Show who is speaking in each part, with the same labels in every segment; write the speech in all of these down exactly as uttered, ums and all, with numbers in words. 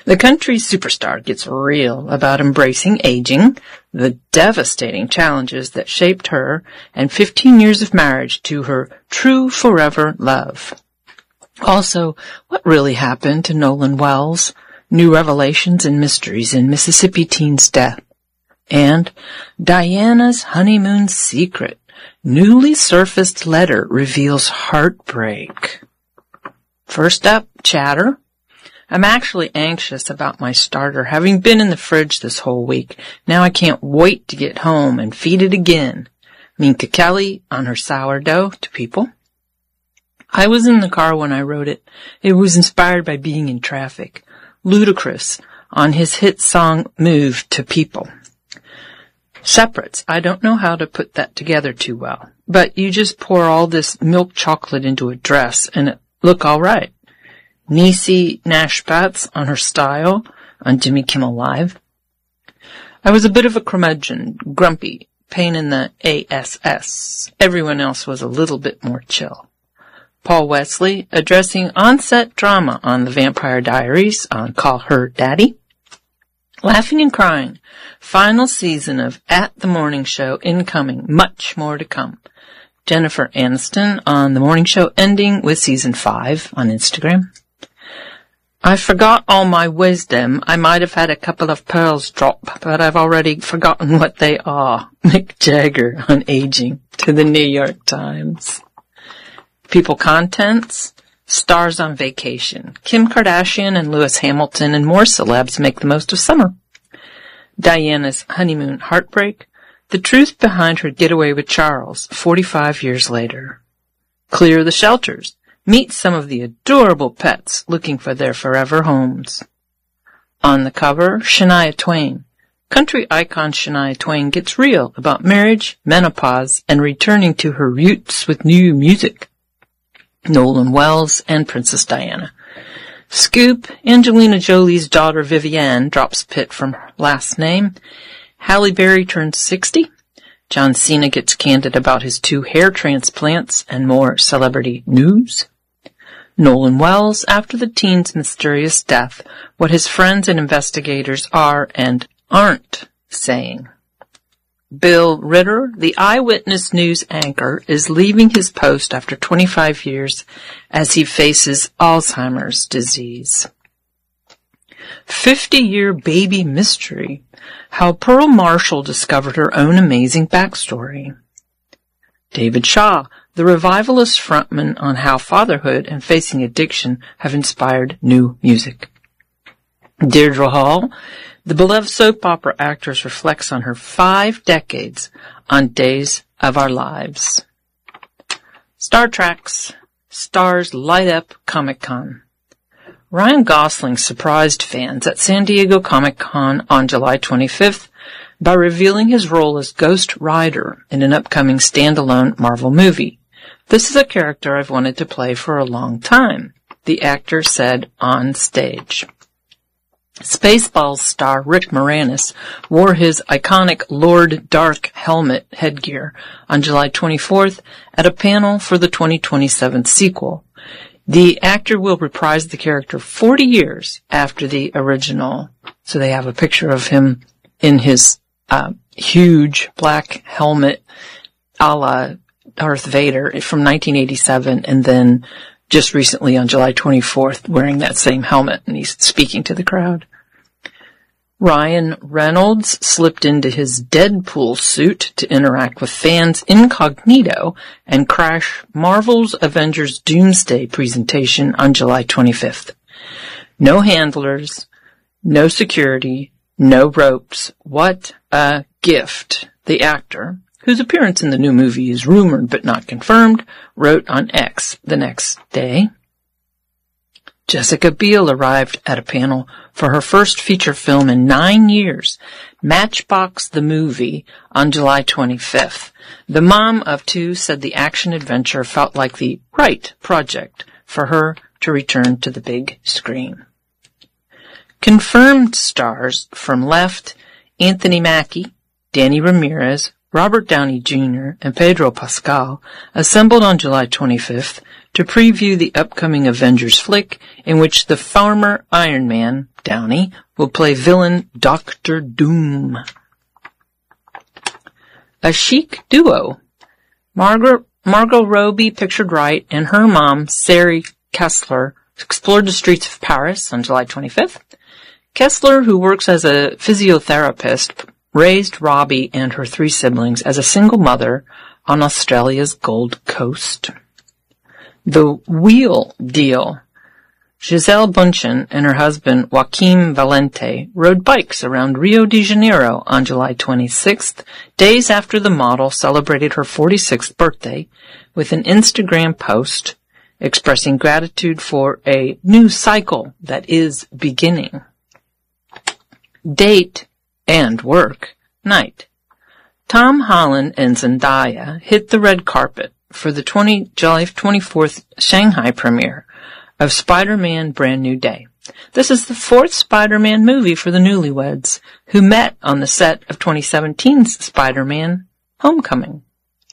Speaker 1: The country superstar gets real about embracing aging, the devastating challenges that shaped her, and fifteen years of marriage to her true forever love. Also, what really happened to Nolan Wells? New revelations and mysteries in Mississippi teen's death. And Diana's honeymoon secret. Newly surfaced letter reveals heartbreak. First up, chatter. I'm actually anxious about my starter, having been in the fridge this whole week. Now I can't wait to get home and feed it again. Minka Kelly on her sourdough to people. I was in the car when I wrote it. It was inspired by being in traffic. Ludacris on his hit song Move to people. Separates. I don't know how to put that together too well, but you just pour all this milk chocolate into a dress and it look all right. Niecy Nash-Batts on her style on Jimmy Kimmel Live. I was a bit of a curmudgeon, grumpy, pain in the ass. Everyone else was a little bit more chill. Paul Wesley addressing on-set drama on The Vampire Diaries on Call Her Daddy. Laughing and crying. Final season of At the Morning Show incoming. Much more to come. Jennifer Aniston on The Morning Show ending with season five on Instagram. I forgot all my wisdom. I might have had a couple of pearls drop, but I've already forgotten what they are. Mick Jagger on aging to the New York Times. People contents. Stars on vacation. Kim Kardashian and Lewis Hamilton and more celebs make the most of summer. Diana's honeymoon heartbreak. The truth behind her getaway with Charles, forty-five years later. Clear the shelters. Meet some of the adorable pets looking for their forever homes. On the cover, Shania Twain. Country icon Shania Twain gets real about marriage, menopause, and returning to her roots with new music. Nolan Wells and Princess Diana. Scoop, Angelina Jolie's daughter Vivienne drops Pitt from her last name. Halle Berry turns sixty. John Cena gets candid about his two hair transplants and more celebrity news. Nolan Wells, after the teen's mysterious death, what his friends and investigators are and aren't saying. Bill Ritter, the Eyewitness News anchor, is leaving his post after twenty-five years as he faces Alzheimer's disease. fifty-year baby mystery. How Pearl Marshall discovered her own amazing backstory. David Shaw, the revivalist frontman on how fatherhood and facing addiction have inspired new music. Deirdre Hall, the beloved soap opera actress, reflects on her five decades on Days of Our Lives. Star Treks. Stars light up Comic-Con. Ryan Gosling surprised fans at San Diego Comic-Con on July twenty-fifth by revealing his role as Ghost Rider in an upcoming standalone Marvel movie. This is a character I've wanted to play for a long time, the actor said on stage. Spaceballs star Rick Moranis wore his iconic Lord Dark helmet headgear on July twenty-fourth at a panel for the twenty twenty-seven sequel. The actor will reprise the character forty years after the original. So they have a picture of him in his uh, huge black helmet a la Darth Vader from nineteen eighty-seven, and then just recently on July twenty-fourth wearing that same helmet, and he's speaking to the crowd. Ryan Reynolds slipped into his Deadpool suit to interact with fans incognito and crash Marvel's Avengers Doomsday presentation on July twenty-fifth. No handlers, no security, no ropes. What a gift. The actor, whose appearance in the new movie is rumored but not confirmed, wrote on X the next day. Jessica Biel arrived at a panel for her first feature film in nine years, Matchbox the Movie, on July twenty-fifth. The mom of two said the action-adventure felt like the right project for her to return to the big screen. Confirmed stars from Left, Anthony Mackie, Danny Ramirez, Robert Downey Junior, and Pedro Pascal assembled on July twenty-fifth to preview the upcoming Avengers flick in which the former Iron Man, Downey, will play villain Doctor Doom. A chic duo. Margaret, Margot Robbie, pictured right, and her mom, Sari Kessler, explored the streets of Paris on July twenty-fifth. Kessler, who works as a physiotherapist, raised Robbie and her three siblings as a single mother on Australia's Gold Coast. The Wheel Deal. Gisele Bundchen and her husband Joaquim Valente rode bikes around Rio de Janeiro on July twenty-sixth, days after the model celebrated her forty-sixth birthday, with an Instagram post expressing gratitude for a new cycle that is beginning. Date and work night. Tom Holland and Zendaya hit the red carpet for the twenty, July twenty-fourth Shanghai premiere of Spider-Man Brand New Day. This is the fourth Spider-Man movie for the newlyweds, who met on the set of twenty seventeen's Spider-Man Homecoming.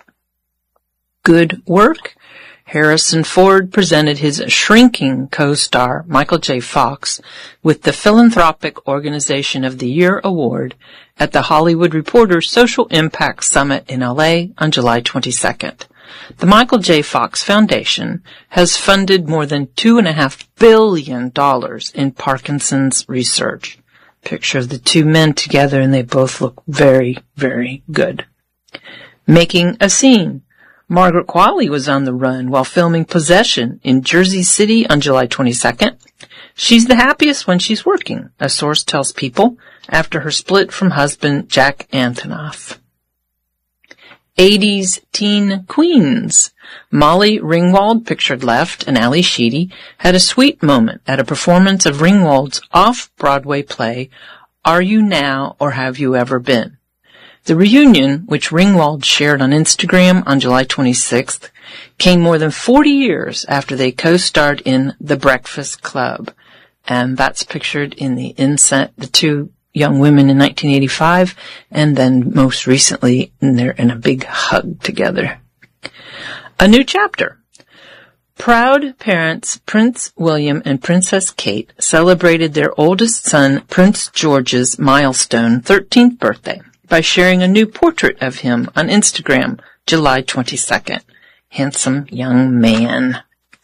Speaker 1: Good work. Harrison Ford presented his shrinking co-star, Michael J. Fox, with the Philanthropic Organization of the Year award at the Hollywood Reporters Social Impact Summit in L A on July twenty-second. The Michael J. Fox Foundation has funded more than two and a half billion dollars in Parkinson's research. Picture of the two men together, and they both look very, very good. Making a scene. Margaret Qualley was on the run while filming Possession in Jersey City on July twenty-second. She's the happiest when she's working, a source tells People, after her split from husband Jack Antonoff. eighties teen queens. Molly Ringwald, pictured left, and Ali Sheedy had a sweet moment at a performance of Ringwald's off-Broadway play, Are You Now or Have You Ever Been? The reunion, which Ringwald shared on Instagram on July twenty-sixth, came more than forty years after they co-starred in The Breakfast Club. And that's pictured in the inset, the two young women in nineteen eighty-five, and then most recently they're in a big hug together. A new chapter. Proud parents Prince William and Princess Kate celebrated their oldest son Prince George's milestone thirteenth birthday by sharing a new portrait of him on Instagram, July twenty-second. Handsome young man.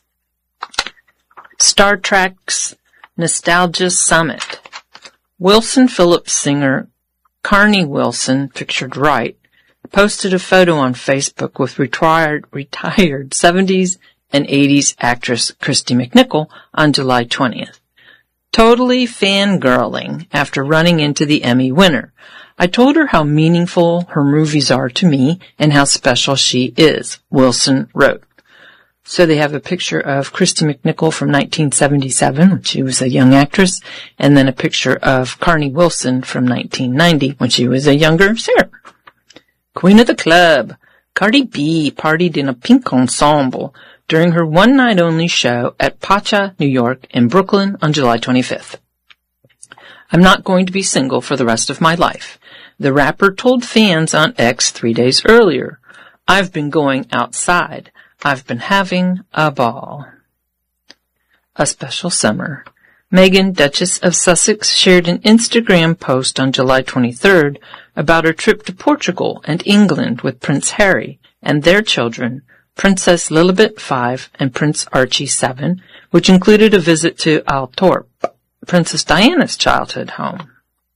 Speaker 1: Star Trek's Nostalgia Summit. Wilson Phillips singer Carney Wilson, pictured right, posted a photo on Facebook with retired, retired seventies and eighties actress Christy McNichol on July twentieth. Totally fangirling after running into the Emmy winner. I told her how meaningful her movies are to me and how special she is, Wilson wrote. So they have a picture of Christy McNichol from nineteen seventy-seven, when she was a young actress, and then a picture of Carney Wilson from nineteen ninety, when she was a younger singer. Queen of the Club. Cardi B partied in a pink ensemble during her one-night-only show at Pacha, New York, in Brooklyn on July twenty-fifth. I'm not going to be single for the rest of my life. The rapper told fans on X three days earlier, I've been going outside. I've been having a ball. A special summer. Meghan, Duchess of Sussex, shared an Instagram post on July twenty-third about her trip to Portugal and England with Prince Harry and their children, Princess Lilibet, five, and Prince Archie, seven, which included a visit to Althorp, Princess Diana's childhood home.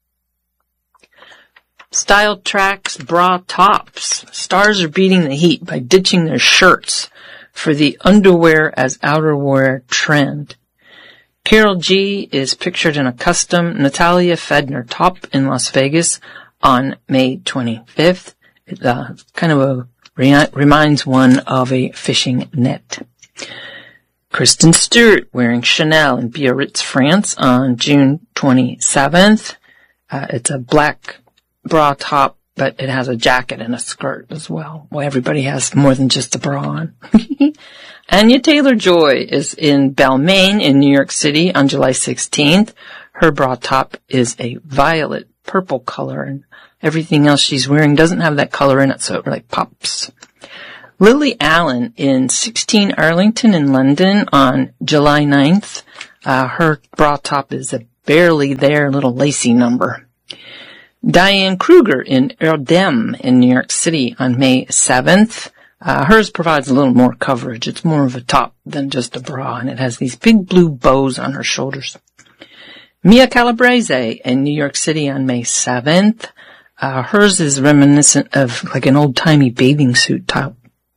Speaker 1: Style tracks bra tops. Stars are beating the heat by ditching their shirts for the underwear as outerwear trend. Karol G is pictured in a custom Natalia Fedner top in Las Vegas on May twenty-fifth. It uh, kind of a, re- reminds one of a fishing net. Kristen Stewart wearing Chanel in Biarritz, France on June twenty-seventh. Uh, it's a black bra top, but it has a jacket and a skirt as well. Well, everybody has more than just a bra on. Anya Taylor-Joy is in Balmain in New York City on July sixteenth. Her bra top is a violet purple color, and everything else she's wearing doesn't have that color in it, so it really pops. Lily Allen in sixteen Arlington in London on July ninth. Uh, her bra top is a barely there little lacy number. Diane Kruger in Erdem in New York City on May seventh. Uh, hers provides a little more coverage. It's more of a top than just a bra, and it has these big blue bows on her shoulders. Mia Calabrese in New York City on May seventh. Uh, hers is reminiscent of like an old-timey bathing suit top.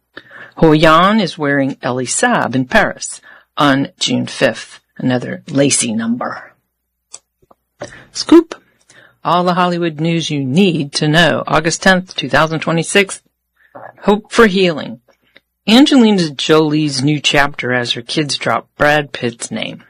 Speaker 1: Hoyan is wearing Elie Saab in Paris on June fifth. Another lacy number. Scoop. All the Hollywood news you need to know. August tenth, twenty twenty-six. Hope for healing. Angelina Jolie's new chapter as her kids drop Brad Pitt's name.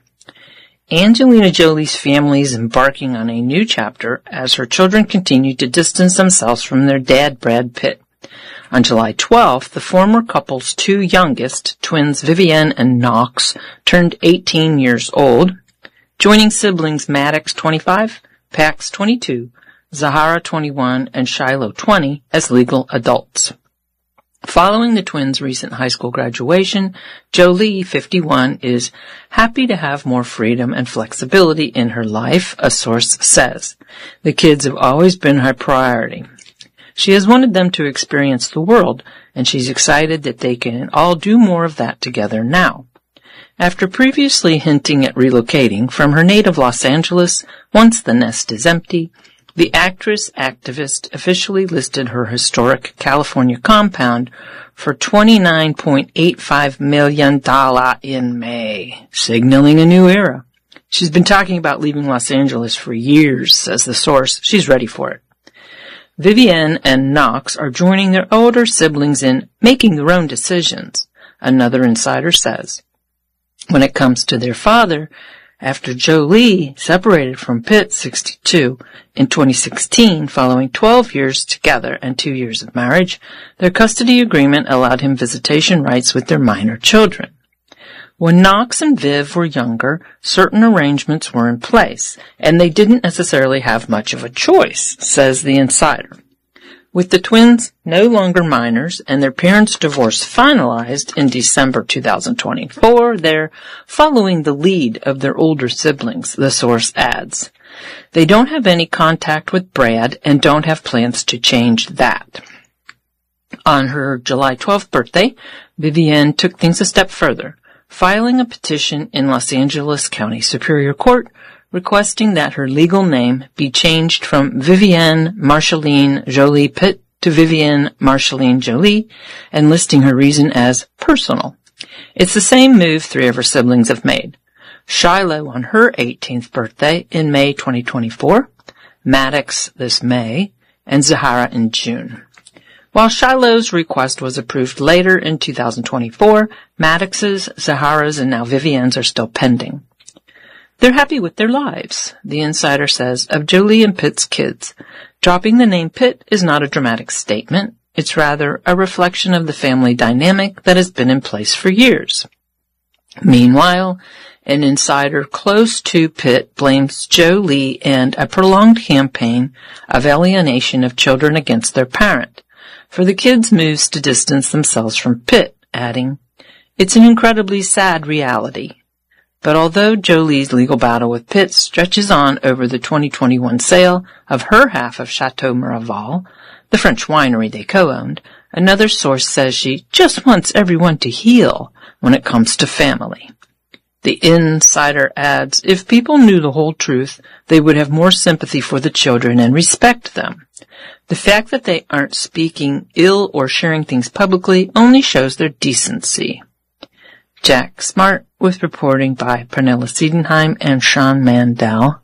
Speaker 1: Angelina Jolie's family is embarking on a new chapter as her children continue to distance themselves from their dad, Brad Pitt. On July twelfth, the former couple's two youngest, twins Vivienne and Knox, turned eighteen years old, joining siblings Maddox, twenty-five, Pax, twenty-two, Zahara, twenty-one, and Shiloh, twenty, as legal adults. Following the twins' recent high school graduation, Jolie, fifty-one, is happy to have more freedom and flexibility in her life, a source says. The kids have always been her priority. She has wanted them to experience the world, and she's excited that they can all do more of that together now. After previously hinting at relocating from her native Los Angeles once the nest is empty, the actress-activist officially listed her historic California compound for twenty-nine point eight five million dollars in May, signaling a new era. She's been talking about leaving Los Angeles for years, says the source. She's ready for it. Vivienne and Knox are joining their older siblings in making their own decisions, another insider says. When it comes to their father, after Jolie separated from Pitt, sixty-two, in twenty sixteen, following twelve years together and two years of marriage, their custody agreement allowed him visitation rights with their minor children. When Knox and Viv were younger, certain arrangements were in place, and they didn't necessarily have much of a choice, says the insider. With the twins no longer minors and their parents' divorce finalized in December two thousand twenty-four, they're following the lead of their older siblings, the source adds. They don't have any contact with Brad and don't have plans to change that. On her July twelfth birthday, Vivienne took things a step further, filing a petition in Los Angeles County Superior Court requesting that her legal name be changed from Vivienne Marceline Jolie Pitt to Vivienne Marceline Jolie, and listing her reason as personal. It's the same move three of her siblings have made. Shiloh on her eighteenth birthday in May twenty twenty-four, Maddox this May, and Zahara in June. While Shiloh's request was approved later in two thousand twenty-four, Maddox's, Zahara's, and now Vivienne's are still pending. They're happy with their lives, the insider says, of Jolie and Pitt's kids. Dropping the name Pitt is not a dramatic statement. It's rather a reflection of the family dynamic that has been in place for years. Meanwhile, an insider close to Pitt blames Jolie and a prolonged campaign of alienation of children against their parent for the kids' moves to distance themselves from Pitt, adding, "It's an incredibly sad reality." But although Jolie's legal battle with Pitt stretches on over the twenty twenty-one sale of her half of Chateau Miraval, the French winery they co-owned, another source says she just wants everyone to heal when it comes to family. The insider adds, if people knew the whole truth, they would have more sympathy for the children and respect them. The fact that they aren't speaking ill or sharing things publicly only shows their decency. Jack Smart, with reporting by Pernilla Siedenheim and Sean Mandel.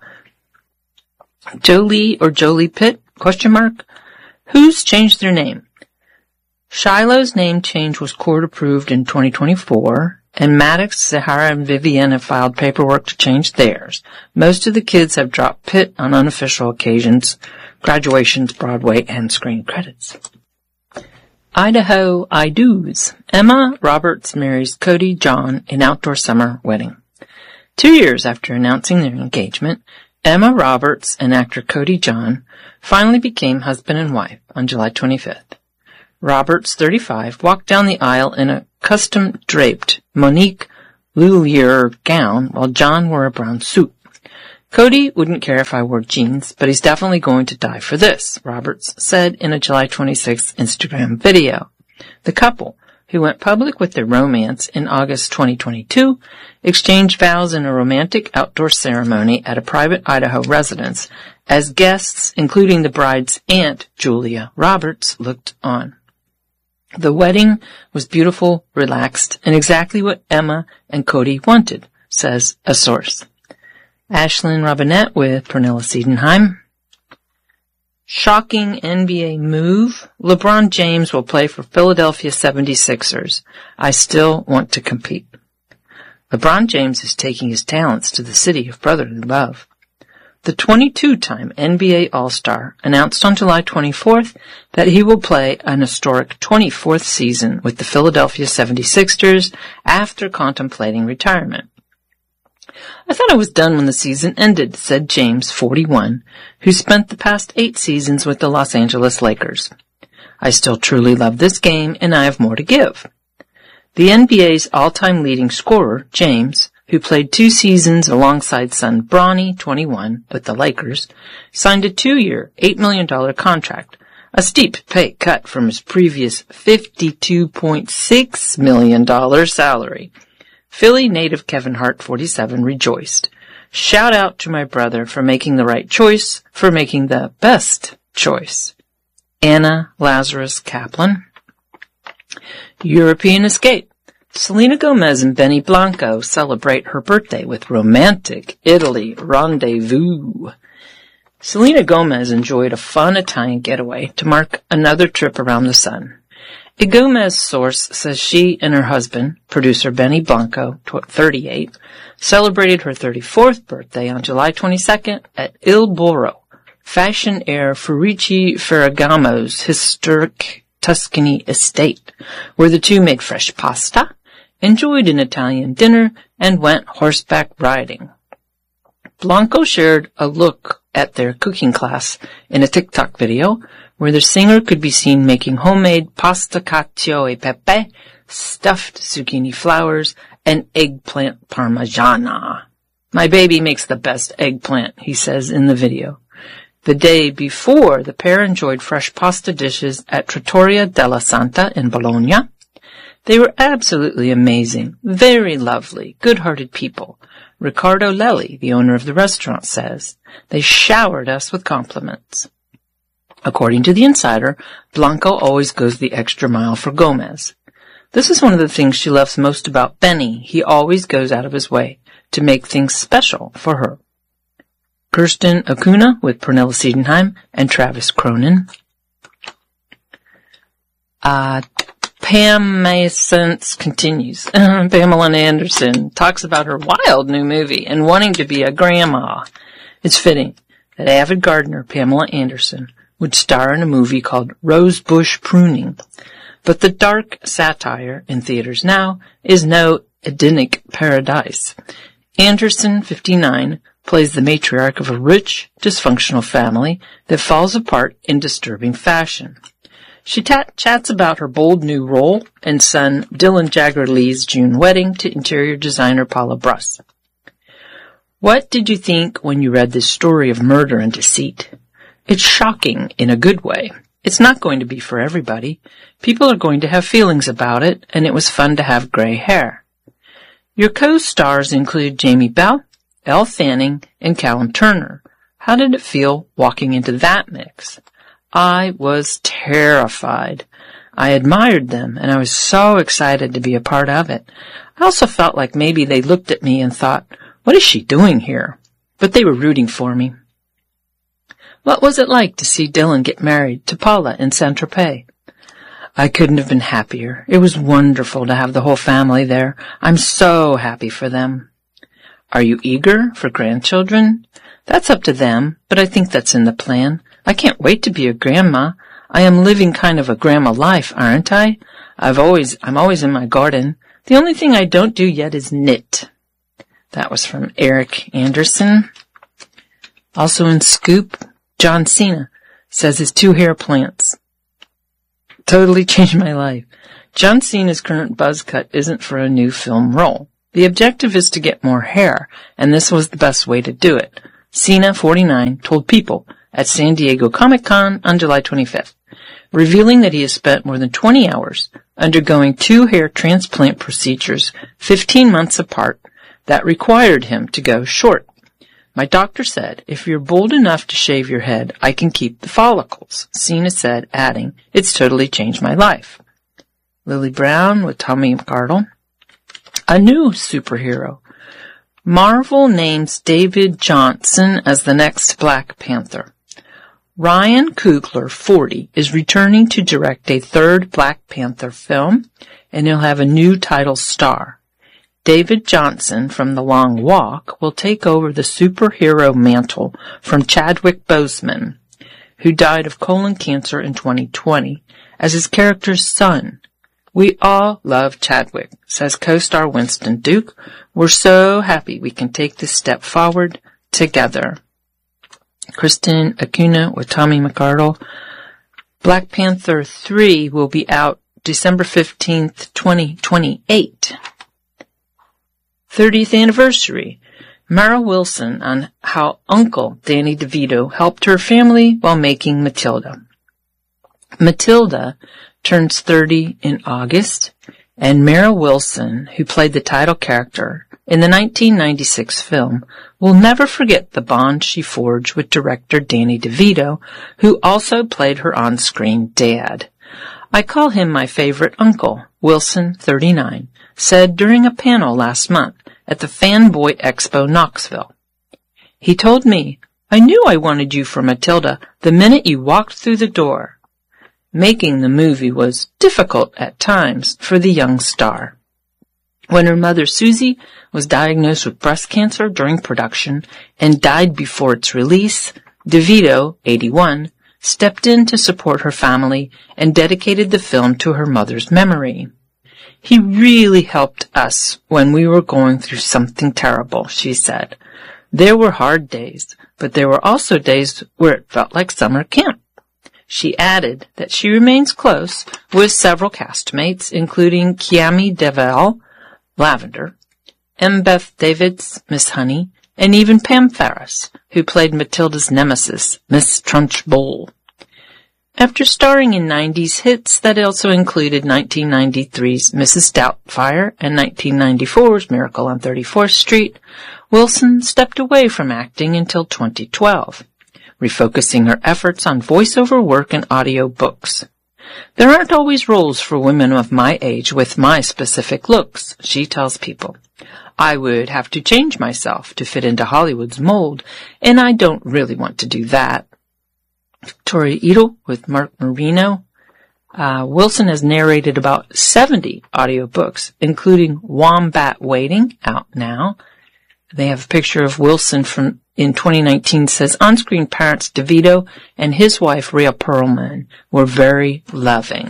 Speaker 1: Jolie or Jolie Pitt? Question mark. Who's changed their name? Shiloh's name change was court approved in twenty twenty-four, and Maddox, Zahara, and Vivienne have filed paperwork to change theirs. Most of the kids have dropped Pitt on unofficial occasions, graduations, Broadway, and screen credits. Idaho I-Do's. Emma Roberts marries Cody John in outdoor summer wedding. Two years after announcing their engagement, Emma Roberts and actor Cody John finally became husband and wife on July twenty-fifth. Roberts, thirty-five, walked down the aisle in a custom-draped Monique Lhuillier gown while John wore a brown suit. Cody wouldn't care if I wore jeans, but he's definitely going to die for this, Roberts said in a July twenty-sixth Instagram video. The couple, who went public with their romance in August twenty twenty-two, exchanged vows in a romantic outdoor ceremony at a private Idaho residence as guests, including the bride's aunt, Julia Roberts, looked on. The wedding was beautiful, relaxed, and exactly what Emma and Cody wanted, says a source. Ashlyn Robinette with Pernilla Siedenheim. Shocking N B A move. LeBron James will play for Philadelphia seventy-sixers. I still want to compete. LeBron James is taking his talents to the city of brotherly love. The twenty-two-time N B A All-Star announced on July twenty-fourth that he will play an historic twenty-fourth season with the Philadelphia seventy-sixers after contemplating retirement. I thought I was done when the season ended, said James, forty-one, who spent the past eight seasons with the Los Angeles Lakers. I still truly love this game, and I have more to give. The N B A's all-time leading scorer, James, who played two seasons alongside son Bronny, twenty-one, with the Lakers, signed a two-year, eight million dollars contract, a steep pay cut from his previous fifty-two point six million dollars salary. Philly native Kevin Hart, forty-seven, rejoiced. Shout out to my brother for making the right choice, for making the best choice. Anna Lazarus Kaplan. European escape. Selena Gomez and Benny Blanco celebrate her birthday with romantic Italy rendezvous. Selena Gomez enjoyed a fun Italian getaway to mark another trip around the sun. A Gomez source says she and her husband, producer Benny Blanco, thirty-eight, celebrated her thirty-fourth birthday on July twenty-second at Il Boro, fashion heir Furici Ferragamo's historic Tuscany estate, where the two made fresh pasta, enjoyed an Italian dinner, and went horseback riding. Blanco shared a look at their cooking class in a TikTok video, where the singer could be seen making homemade pasta cacio e pepe, stuffed zucchini flowers, and eggplant parmigiana. My baby makes the best eggplant, he says in the video. The day before, the pair enjoyed fresh pasta dishes at Trattoria della Santa in Bologna. They were absolutely amazing, very lovely, good-hearted people. Riccardo Lelli, the owner of the restaurant, says. They showered us with compliments. According to the Insider, Blanco always goes the extra mile for Gomez. This is one of the things she loves most about Benny. He always goes out of his way to make things special for her. Kirsten Acuna with Pernilla Siedenheim and Travis Cronin. Uh, Pam Masons continues. Pamela Anderson talks about her wild new movie and wanting to be a grandma. It's fitting that avid gardener Pamela Anderson would star in a movie called Rosebush Pruning. But the dark satire in theaters now is no Edenic paradise. Anderson, fifty-nine, plays the matriarch of a rich, dysfunctional family that falls apart in disturbing fashion. She t- chats about her bold new role and son Dylan Jagger Lee's June wedding to interior designer Paula Bruss. What did you think when you read this story of murder and deceit? It's shocking in a good way. It's not going to be for everybody. People are going to have feelings about it, and it was fun to have gray hair. Your co-stars include Jamie Bell, Elle Fanning, and Callum Turner. How did it feel walking into that mix? I was terrified. I admired them, and I was so excited to be a part of it. I also felt like maybe they looked at me and thought, what is she doing here? But they were rooting for me. What was it like to see Dylan get married to Paula in Saint-Tropez? I couldn't have been happier. It was wonderful to have the whole family there. I'm so happy for them. Are you eager for grandchildren? That's up to them, but I think that's in the plan. I can't wait to be a grandma. I am living kind of a grandma life, aren't I? I've always, I'm always in my garden. The only thing I don't do yet is knit. That was from Eric Anderson. Also in Scoop, John Cena says his two hair plants totally changed my life. John Cena's current buzz cut isn't for a new film role. The objective is to get more hair, and this was the best way to do it. Cena, forty-nine, told People at San Diego Comic-Con on July twenty-fifth, revealing that he has spent more than twenty hours undergoing two hair transplant procedures fifteen months apart that required him to go short. My doctor said, if you're bold enough to shave your head, I can keep the follicles, Cena said, adding, it's totally changed my life. Lily Brown with Tommy McArdle. A new superhero. Marvel names David Johnson as the next Black Panther. Ryan Coogler, forty, is returning to direct a third Black Panther film, and he'll have a new title star. David Johnson from The Long Walk will take over the superhero mantle from Chadwick Boseman, who died of colon cancer in twenty twenty, as his character's son. We all love Chadwick, says co-star Winston Duke. We're so happy we can take this step forward together. Kristen Acuna with Tommy McArdle. Black Panther three will be out December fifteenth, twenty twenty-eight. thirtieth anniversary. Mara Wilson on how Uncle Danny DeVito helped her family while making Matilda. Matilda turns thirty in August, and Mara Wilson, who played the title character in the nineteen ninety-six film, will never forget the bond she forged with director Danny DeVito, who also played her on-screen dad. I call him my favorite uncle, Wilson, thirty-nine, said during a panel last month at the Fanboy Expo Knoxville. He told me, I knew I wanted you for Matilda the minute you walked through the door. Making the movie was difficult at times for the young star. When her mother Susie was diagnosed with breast cancer during production and died before its release, DeVito, eighty-one, stepped in to support her family and dedicated the film to her mother's memory. He really helped us when we were going through something terrible, she said. There were hard days, but there were also days where it felt like summer camp. She added that she remains close with several castmates, including Kiami DeVal, Lavender, M. Beth Davids, Miss Honey, and even Pam Ferris, who played Matilda's nemesis, Miss Trunchbull. After starring in nineties hits that also included nineteen ninety-three's Missus Doubtfire and nineteen ninety-four's Miracle on thirty-fourth Street, Wilson stepped away from acting until twenty twelve. Refocusing her efforts on voiceover work and audio books. There aren't always roles for women of my age with my specific looks, she tells People. I would have to change myself to fit into Hollywood's mold, and I don't really want to do that. Victoria Edel with Mark Marino. Uh, Wilson has narrated about seventy audiobooks, including Wombat Waiting, out now. They have a picture of Wilson from in twenty nineteen, says on-screen parents DeVito and his wife Rhea Perlman were very loving.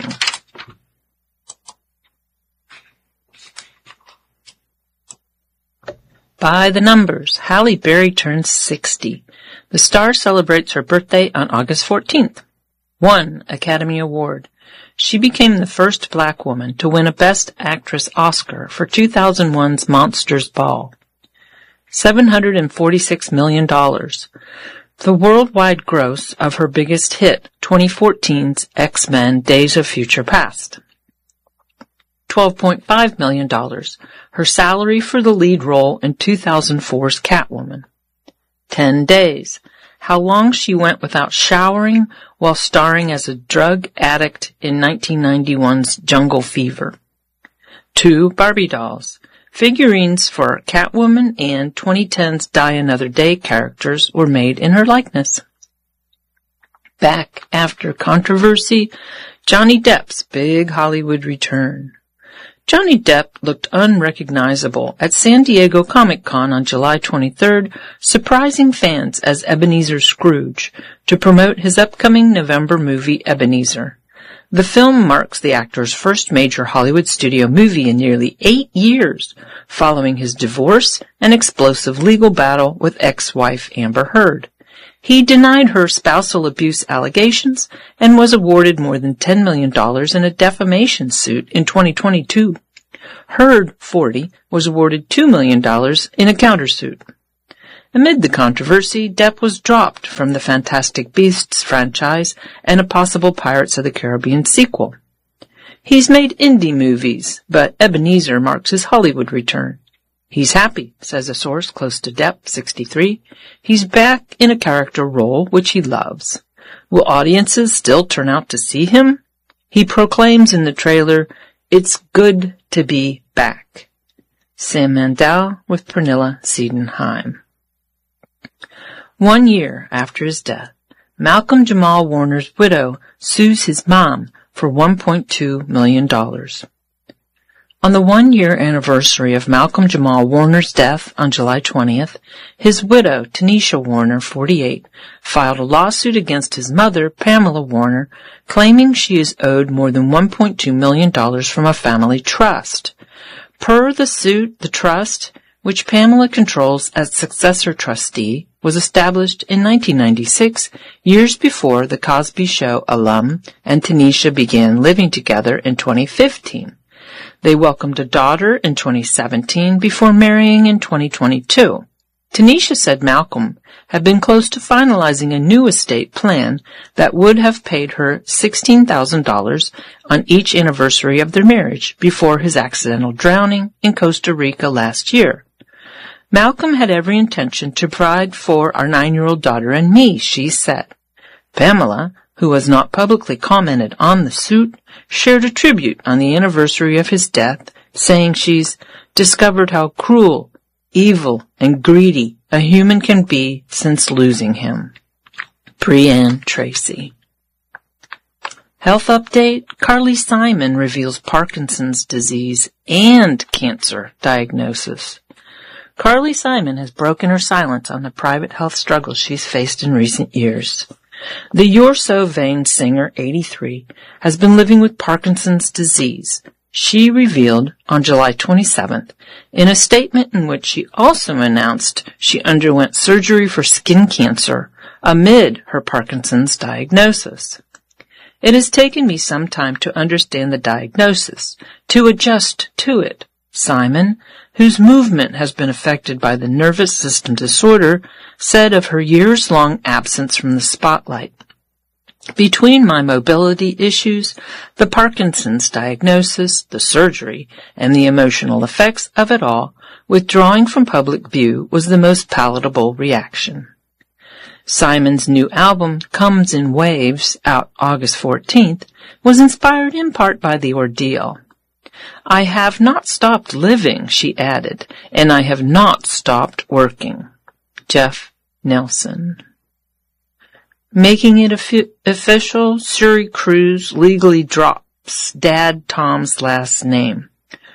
Speaker 1: By the numbers, Halle Berry turns sixty. The star celebrates her birthday on August fourteenth. One Academy Award. She became the first black woman to win a Best Actress Oscar for two thousand one's Monsters Ball. seven hundred forty-six million dollars. The worldwide gross of her biggest hit, twenty fourteen's X-Men Days of Future Past. twelve point five million dollars. Her salary for the lead role in two thousand four's Catwoman. Ten days. How long she went without showering while starring as a drug addict in nineteen ninety-one's Jungle Fever. Two Barbie dolls. Figurines for Catwoman and twenty ten's Die Another Day characters were made in her likeness. Back after controversy, Johnny Depp's big Hollywood return. Johnny Depp looked unrecognizable at San Diego Comic-Con on July twenty-third, surprising fans as Ebenezer Scrooge to promote his upcoming November movie Ebenezer. The film marks the actor's first major Hollywood studio movie in nearly eight years, following his divorce and explosive legal battle with ex-wife Amber Heard. He denied her spousal abuse allegations and was awarded more than ten million dollars in a defamation suit in twenty twenty-two. Heard, forty, was awarded two million dollars in a countersuit. Amid the controversy, Depp was dropped from the Fantastic Beasts franchise and a possible Pirates of the Caribbean sequel. He's made indie movies, but Ebenezer marks his Hollywood return. He's happy, says a source close to Depp, sixty-three. He's back in a character role which he loves. Will audiences still turn out to see him? He proclaims in the trailer, "It's good to be back." Sam Mandel with Pernilla Siedenheim. One year after his death, Malcolm Jamal Warner's widow sues his mom for one point two million dollars. On the one-year anniversary of Malcolm Jamal Warner's death on July twentieth, his widow, Tanisha Warner, forty-eight, filed a lawsuit against his mother, Pamela Warner, claiming she is owed more than one point two million dollars from a family trust. Per the suit, the trust, which Pamela controls as successor trustee, was established in nineteen ninety-six, years before The Cosby Show alum and Tanisha began living together in twenty fifteen. They welcomed a daughter in twenty seventeen before marrying in twenty twenty-two. Tanisha said Malcolm had been close to finalizing a new estate plan that would have paid her sixteen thousand dollars on each anniversary of their marriage before his accidental drowning in Costa Rica last year. Malcolm had every intention to provide for our nine-year-old daughter and me, she said. Pamela, who has not publicly commented on the suit, shared a tribute on the anniversary of his death, saying she's discovered how cruel, evil, and greedy a human can be since losing him. Brianne Tracy. Health update, Carly Simon reveals Parkinson's disease and cancer diagnosis. Carly Simon has broken her silence on the private health struggles she's faced in recent years. The You're So Vain singer, eighty-three, has been living with Parkinson's disease. She revealed on July twenty-seventh in a statement in which she also announced she underwent surgery for skin cancer amid her Parkinson's diagnosis. It has taken me some time to understand the diagnosis, to adjust to it. Simon, whose movement has been affected by the nervous system disorder, said of her years-long absence from the spotlight. Between my mobility issues, the Parkinson's diagnosis, the surgery, and the emotional effects of it all, withdrawing from public view was the most palatable reaction. Simon's new album, Comes in Waves, out August fourteenth, was inspired in part by the ordeal. I have not stopped living, she added, and I have not stopped working. Jeff Nelson. Making it offi- official, Suri Cruise legally drops Dad Tom's last name.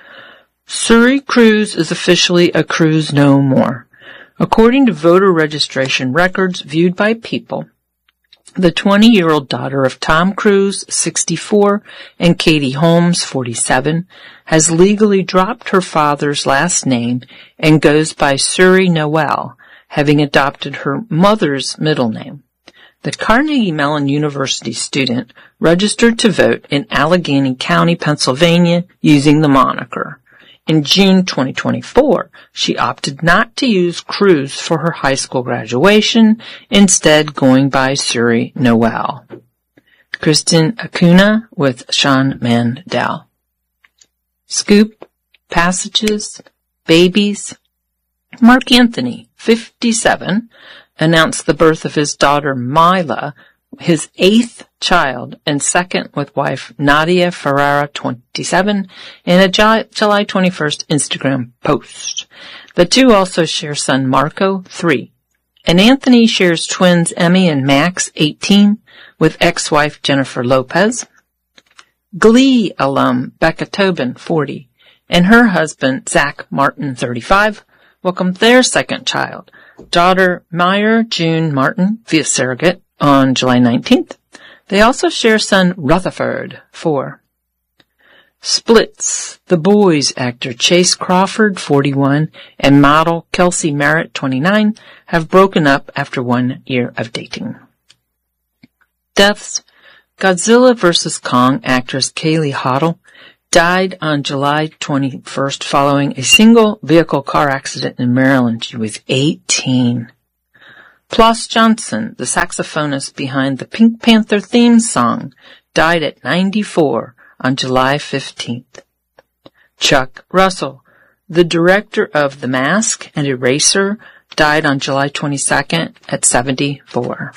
Speaker 1: Suri Cruise is officially a cruise no more. According to voter registration records viewed by People, the twenty-year-old daughter of Tom Cruise, sixty-four, and Katie Holmes, forty-seven, has legally dropped her father's last name and goes by Suri Noel, having adopted her mother's middle name. The Carnegie Mellon University student registered to vote in Allegheny County, Pennsylvania, using the moniker. In June twenty twenty-four, she opted not to use Cruise for her high school graduation, instead going by Suri Noel. Kristen Acuna with Sean Mandel. Scoop, Passages, Babies. Mark Anthony, fifty-seven, announced the birth of his daughter Mila, his eighth child and second with wife Nadia Ferrara, twenty-seven, in a July twenty-first Instagram post. The two also share son Marco, three. And Anthony shares twins Emmy and Max, eighteen, with ex-wife Jennifer Lopez. Glee alum Becca Tobin, forty, and her husband Zach Martin, thirty-five, welcomed their second child, daughter Meyer June Martin, via surrogate, on July nineteenth. They also share son Rutherford, four. Splits, The Boys actor Chase Crawford, forty-one, and model Kelsey Merritt, twenty-nine, have broken up after one year of dating. Deaths. Godzilla versus. Kong actress Kaylee Hoddle died on July twenty-first following a single vehicle car accident in Maryland. She was eighteen. Ploss Johnson, the saxophonist behind the Pink Panther theme song, died at ninety-four on July fifteenth. Chuck Russell, the director of The Mask and Eraser, died on July twenty-second at seventy-four.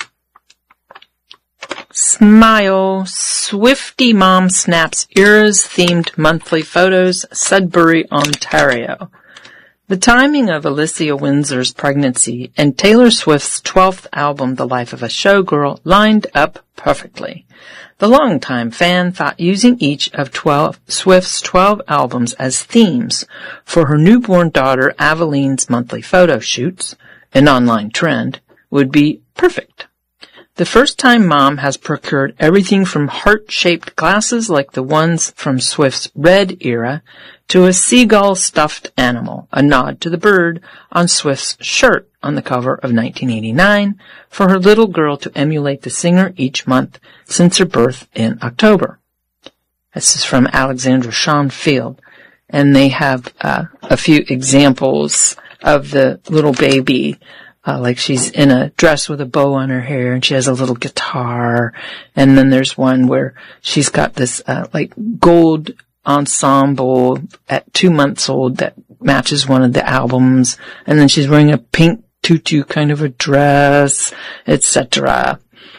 Speaker 1: Smile. Swiftie Mom snaps Eras-themed monthly photos, Sudbury, Ontario. The timing of Alicia Windsor's pregnancy and Taylor Swift's twelfth album, The Life of a Showgirl, lined up perfectly. The longtime fan thought using each of twelve, Swift's twelve albums as themes for her newborn daughter Aveline's monthly photo shoots, an online trend, would be perfect. The first-time mom has procured everything from heart-shaped glasses like the ones from Swift's Red era to a seagull stuffed animal, a nod to the bird on Swift's shirt on the cover of nineteen eighty-nine for her little girl to emulate the singer each month since her birth in October. This is from Alexandra Schoenfield, and they have uh, a few examples of the little baby. Uh, like she's in a dress with a bow on her hair and she has a little guitar. And then there's one where she's got this, uh, like gold ensemble at two months old that matches one of the albums. And then she's wearing a pink tutu kind of a dress, et cetera.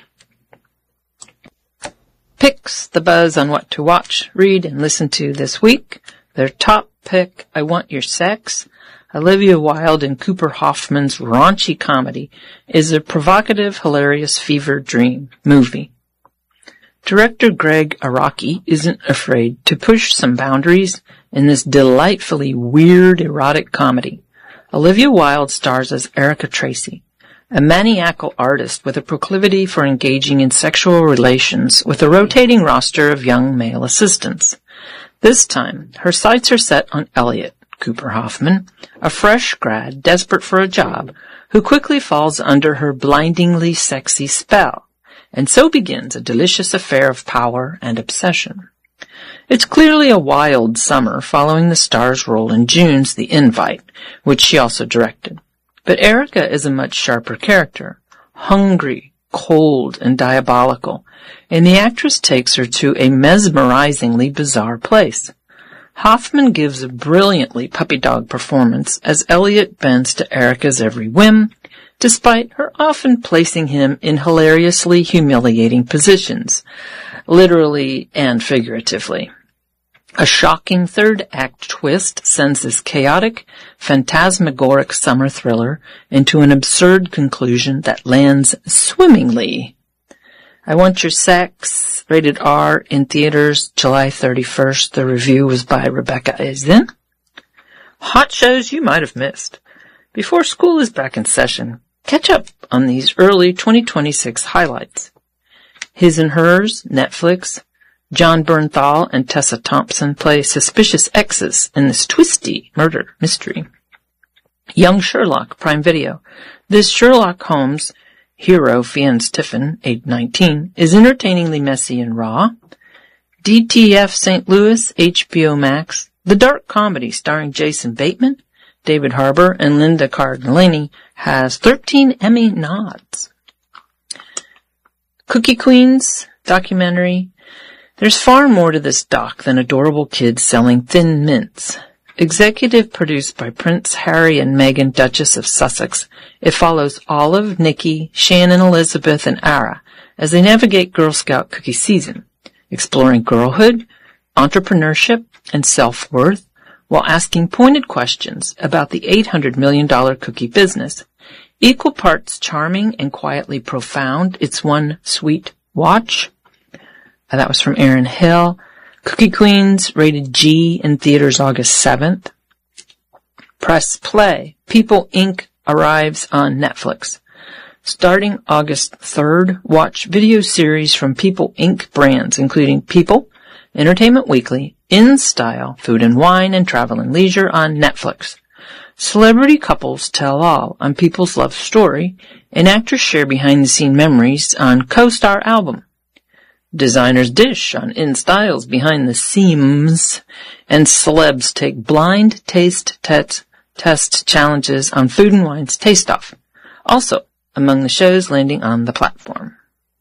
Speaker 1: Picks, the buzz on what to watch, read, and listen to this week. Their top pick, I Want Your Sex. Olivia Wilde and Cooper Hoffman's raunchy comedy is a provocative, hilarious fever dream movie. Director Greg Araki isn't afraid to push some boundaries in this delightfully weird erotic comedy. Olivia Wilde stars as Erica Tracy, a maniacal artist with a proclivity for engaging in sexual relations with a rotating roster of young male assistants. This time, her sights are set on Elliot, Cooper Hoffman, a fresh grad desperate for a job, who quickly falls under her blindingly sexy spell, and so begins a delicious affair of power and obsession. It's clearly a wild summer following the star's role in June's The Invite, which she also directed. But Erica is a much sharper character, hungry, cold, and diabolical, and the actress takes her to a mesmerizingly bizarre place. Hoffman gives a brilliantly puppy dog performance as Elliot bends to Erica's every whim, despite her often placing him in hilariously humiliating positions, literally and figuratively. A shocking third-act twist sends this chaotic, phantasmagoric summer thriller into an absurd conclusion that lands swimmingly. I Want Your Sex, rated R, in theaters July thirty-first. The review was by Rebecca Eisen. Hot shows you might have missed. Before school is back in session, catch up on these early twenty twenty-six highlights. His and Hers, Netflix. John Bernthal and Tessa Thompson play suspicious exes in this twisty murder mystery. Young Sherlock, Prime Video. This Sherlock Holmes hero, Fiennes Tiffin, age nineteen, is entertainingly messy and raw. D T F Saint Louis, H B O Max. The dark comedy starring Jason Bateman, David Harbour, and Linda Cardellini has thirteen Emmy nods. Cookie Queens documentary. There's far more to this doc than adorable kids selling thin mints. Executive produced by Prince Harry and Meghan, Duchess of Sussex, it follows Olive, Nikki, Shannon, Elizabeth, and Ara as they navigate Girl Scout cookie season, exploring girlhood, entrepreneurship, and self-worth, while asking pointed questions about the eight hundred million dollars cookie business. Equal parts charming and quietly profound, it's one sweet watch. Uh, that was from Aaron Hill. Cookie Queens, rated G, in theaters August seventh. Press Play. People, Incorporated arrives on Netflix. Starting August third, watch video series from People, Incorporated brands, including People, Entertainment Weekly, In Style, Food and Wine, and Travel and Leisure on Netflix. Celebrity couples tell all on People's Love Story, and actors share behind-the-scene memories on Co-Star album. Designers dish on InStyle's Behind the Seams, and celebs take blind taste test, test challenges on Food and Wine's Taste Off. Also, among the shows landing on the platform.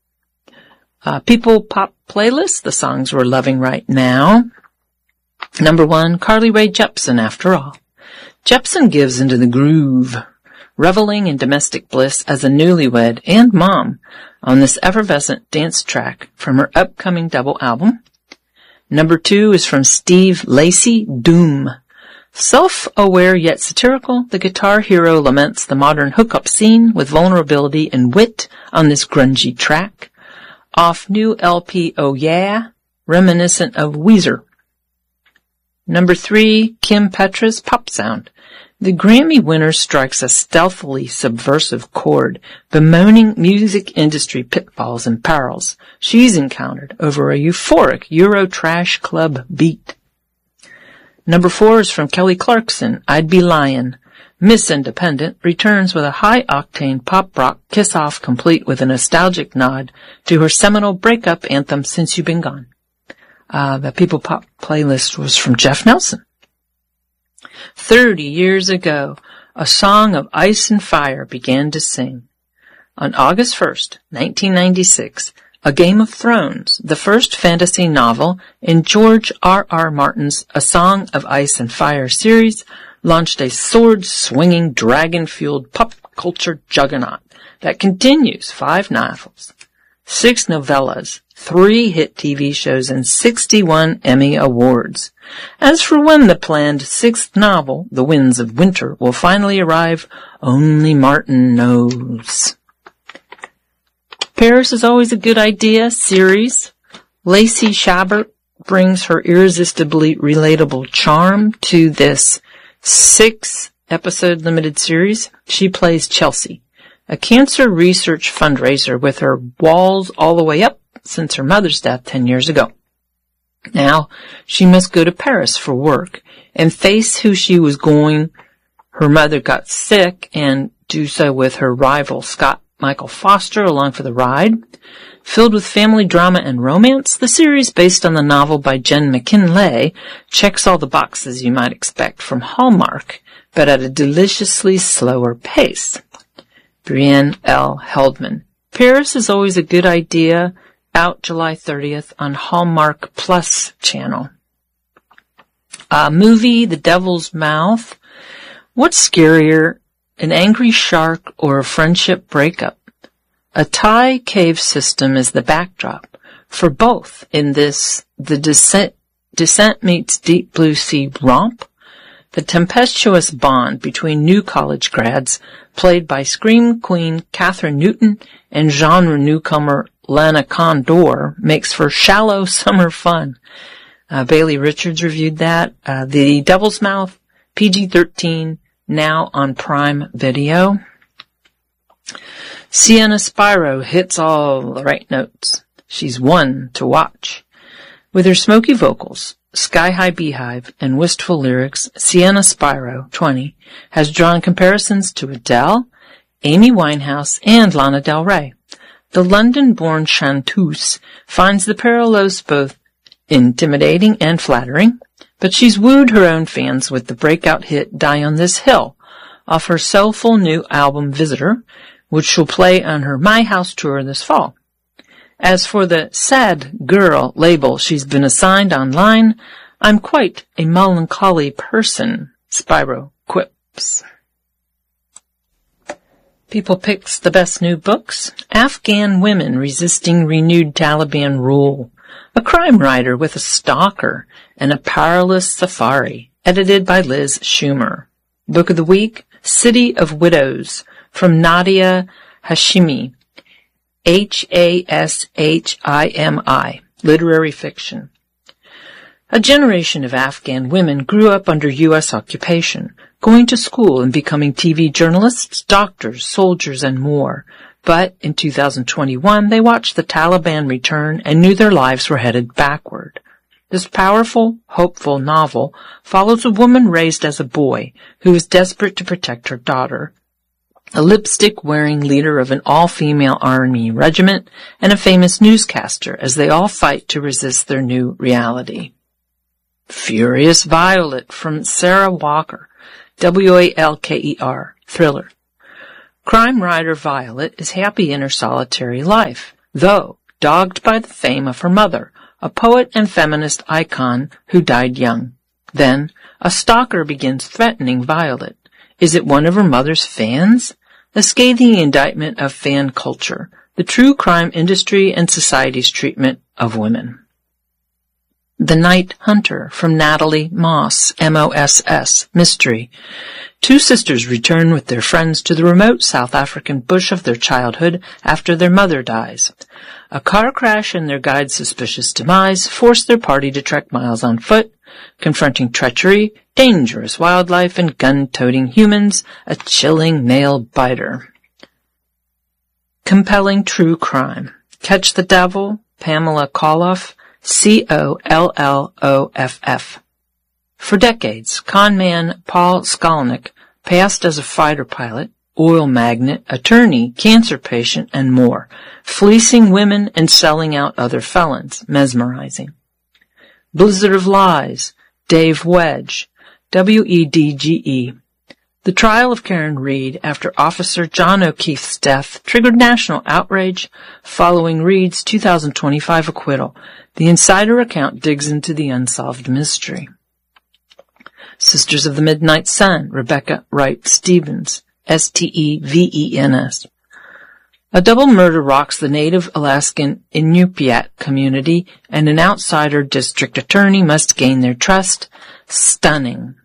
Speaker 1: Uh, People Pop Playlist, the songs we're loving right now. Number one, Carly Rae Jepsen, After All. Jepsen gives into the groove, reveling in domestic bliss as a newlywed and mom on this effervescent dance track from her upcoming double album. Number two is from Steve Lacy, Doom. Self-aware yet satirical, the guitar hero laments the modern hookup scene with vulnerability and wit on this grungy track. Off new L P Oh Yeah, reminiscent of Weezer. Number three, Kim Petras, Pop Sound. The Grammy winner strikes a stealthily subversive chord, bemoaning music industry pitfalls and perils she's encountered over a euphoric Euro trash club beat. Number four is from Kelly Clarkson, I'd Be Lyin'. Miss Independent returns with a high-octane pop-rock kiss-off complete with a nostalgic nod to her seminal breakup anthem, Since You've Been Gone. Uh, the People Pop playlist was from Jeff Nelson. Thirty years ago, a song of ice and fire began to sing. On August first, nineteen ninety-six, A Game of Thrones, the first fantasy novel in George R. R. Martin's A Song of Ice and Fire series, launched a sword-swinging, dragon-fueled pop culture juggernaut that continues five novels, six novellas, three hit T V shows, and sixty-one Emmy Awards. As for when the planned sixth novel, The Winds of Winter, will finally arrive, only Martin knows. Paris is Always a Good Idea series. Lacey Chabert brings her irresistibly relatable charm to this six-episode limited series. She plays Chelsea, a cancer research fundraiser with her walls all the way up since her mother's death ten years ago. Now, she must go to Paris for work and face who she was going. Her mother got sick and do so with her rival, Scott Michael Foster, along for the ride. Filled with family drama and romance, the series, based on the novel by Jen McKinley, checks all the boxes you might expect from Hallmark, but at a deliciously slower pace. Brienne L. Heldman. Paris is Always a Good Idea, out July thirtieth on Hallmark Plus channel. Uh, movie, The Devil's Mouth. What's scarier, an angry shark or a friendship breakup? A Thai cave system is the backdrop for both in this The Descent, Descent meets Deep Blue Sea romp. The tempestuous bond between new college grads, played by Scream Queen Catherine Newton and genre newcomer Lana Condor, makes for shallow summer fun. Uh, Bailey Richards reviewed that. Uh, The Devil's Mouth, P G thirteen, now on Prime Video. Sienna Spiro hits all the right notes. She's one to watch. With her smoky vocals, sky-high beehive, and wistful lyrics, Sienna Spiro, twenty, has drawn comparisons to Adele, Amy Winehouse, and Lana Del Rey. The London-born chanteuse finds the parallels both intimidating and flattering, but she's wooed her own fans with the breakout hit Die on This Hill off her soulful new album Visitor, which she'll play on her My House tour this fall. As for the sad girl label she's been assigned online, I'm quite a melancholy person, Spiro quips. People picks the best new books. Afghan Women Resisting Renewed Taliban Rule. A crime writer with a stalker and a powerless safari, edited by Liz Schumer. Book of the week, City of Widows, from Nadia Hashimi. H A S H I M I, literary fiction. A generation of Afghan women grew up under U S occupation, going to school and becoming T V journalists, doctors, soldiers, and more. But in two thousand twenty-one, they watched the Taliban return and knew their lives were headed backward. This powerful, hopeful novel follows a woman raised as a boy who is desperate to protect her daughter, a lipstick-wearing leader of an all-female army regiment, and a famous newscaster as they all fight to resist their new reality. Furious Violet from Sarah Walker, W A L K E R, thriller. Crime writer Violet is happy in her solitary life, though dogged by the fame of her mother, a poet and feminist icon who died young. Then, a stalker begins threatening Violet. Is it one of her mother's fans? A scathing indictment of fan culture, the true crime industry and society's treatment of women. The Night Hunter from Natalie Moss, M O S S, mystery. Two sisters return with their friends to the remote South African bush of their childhood after their mother dies. A car crash and their guide's suspicious demise force their party to trek miles on foot, confronting treachery, dangerous wildlife, and gun-toting humans, a chilling nail-biter. Compelling true crime. Catch the Devil, Pamela Colloff, C O L L O F F. For decades, con man Paul Skolnick passed as a fighter pilot, oil magnate, attorney, cancer patient, and more, fleecing women and selling out other felons, mesmerizing. Blizzard of Lies, Dave Wedge, W E D G E. The trial of Karen Reed after Officer John O'Keefe's death triggered national outrage following Reed's two thousand twenty-five acquittal. The Insider account digs into the unsolved mystery. Sisters of the Midnight Sun, Rebecca Wright Stevens, S T E V E N S. A double murder rocks the native Alaskan Inupiat community, and an outsider district attorney must gain their trust. Stunning.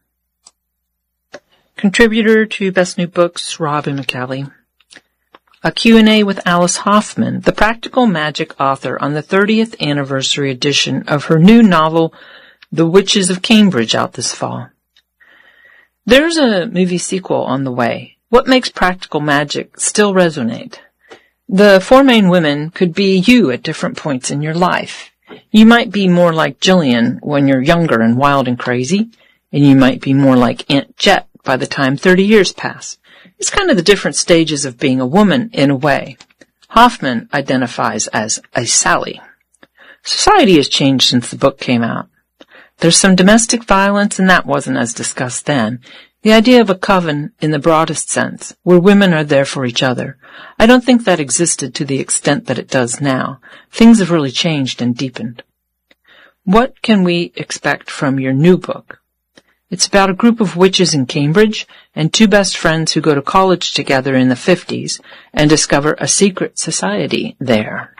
Speaker 1: Contributor to Best New Books, Robin McCallie. A Q and A with Alice Hoffman, the Practical Magic author, on the thirtieth anniversary edition of her new novel, The Witches of Cambridge, out this fall. There's a movie sequel on the way. What makes practical magic still resonate? The four main women could be you at different points in your life. You might be more like Jillian when you're younger and wild and crazy, and you might be more like Aunt Jet by the time thirty years pass. It's kind of the different stages of being a woman in a way. Hoffman identifies as a Sally. Society has changed since the book came out. There's some domestic violence, and that wasn't as discussed then. The idea of a coven in the broadest sense, where women are there for each other. I don't think that existed to the extent that it does now. Things have really changed and deepened. What can we expect from your new book? It's about a group of witches in Cambridge and two best friends who go to college together in the fifties and discover a secret society there.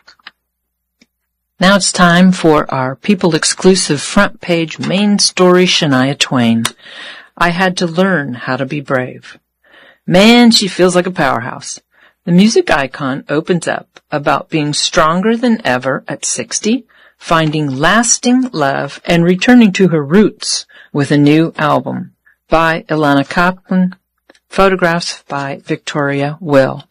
Speaker 1: Now it's time for our people-exclusive front page main story, Shania Twain. I had to learn how to be brave. Man, she feels like a powerhouse. The music icon opens up about being stronger than ever at sixty, finding lasting love, and returning to her roots with a new album. By Ilana Kaplan. Photographs by Victoria Will.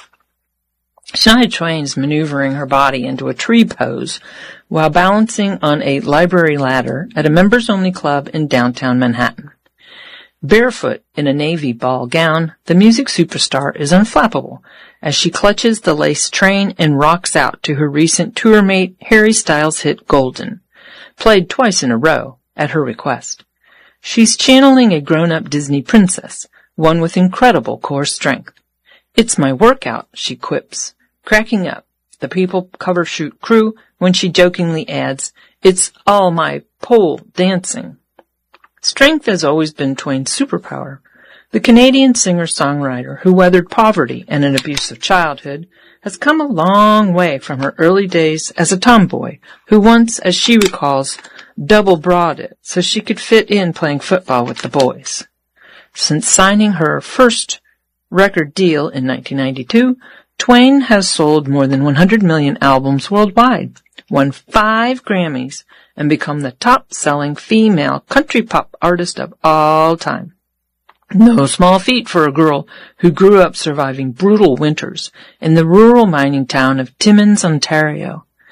Speaker 1: Shania Twain is maneuvering her body into a tree pose while balancing on a library ladder at a members-only club in downtown Manhattan. Barefoot in a navy ball gown, the music superstar is unflappable as she clutches the lace train and rocks out to her recent tour mate Harry Styles' hit Golden, played twice in a row at her request. She's channeling a grown-up Disney princess, one with incredible core strength. "It's my workout," she quips, cracking up the People cover shoot crew when she jokingly adds, "It's all my pole dancing." Strength has always been Twain's superpower. The Canadian singer-songwriter who weathered poverty and an abusive childhood has come a long way from her early days as a tomboy who once, as she recalls, double-brawed it so she could fit in playing football with the boys. Since signing her first record deal in nineteen ninety-two, Twain has sold more than one hundred million albums worldwide, won five Grammys, and become the top-selling female country pop artist of all time. No small feat for a girl who grew up surviving brutal winters in the rural mining town of Timmins, Ontario.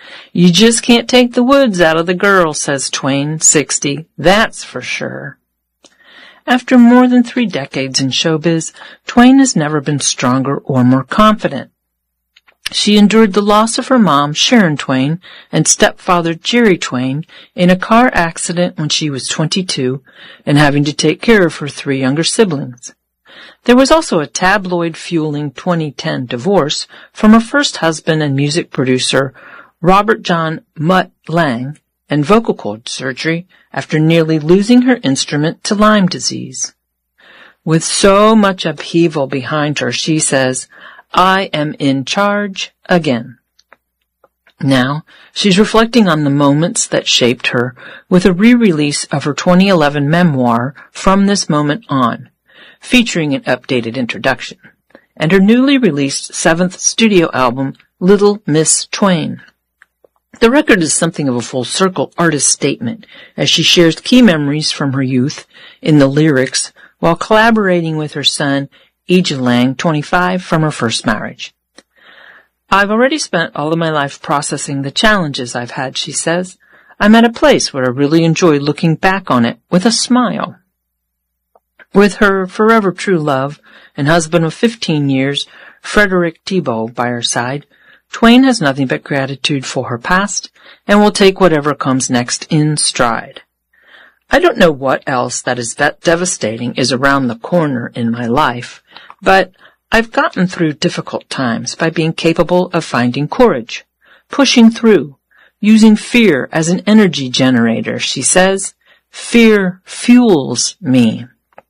Speaker 1: You just can't take the woods out of the girl, says Twain, sixty, that's for sure. After more than three decades in showbiz, Twain has never been stronger or more confident. She endured the loss of her mom, Sharon Twain, and stepfather, Jerry Twain, in a car accident when she was twenty-two, and having to take care of her three younger siblings. There was also a tabloid-fueling twenty ten divorce from her first husband and music producer, Robert John Mutt Lang, and vocal cord surgery after nearly losing her instrument to Lyme disease. With so much upheaval behind her, she says, I am in charge again. Now, she's reflecting on the moments that shaped her with a re-release of her twenty eleven memoir, From This Moment On, featuring an updated introduction, and her newly released seventh studio album, Little Miss Twain. The record is something of a full-circle artist statement, as she shares key memories from her youth in the lyrics while collaborating with her son, Ija Lang, twenty-five, from her first marriage. I've already spent all of my life processing the challenges I've had, she says. I'm at a place where I really enjoy looking back on it with a smile. With her forever true love and husband of fifteen years, Frederick Thibault, by her side, Twain has nothing but gratitude for her past and will take whatever comes next in stride. I don't know what else that is that devastating is around the corner in my life, but I've gotten through difficult times by being capable of finding courage, pushing through, using fear as an energy generator, she says. Fear fuels me.